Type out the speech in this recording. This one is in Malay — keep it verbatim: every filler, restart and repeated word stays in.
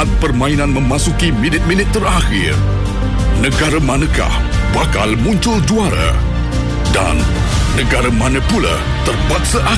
saat permainan memasuki minit-minit terakhir. Negara manakah bakal muncul juara? Dan negara mana pula terpaksa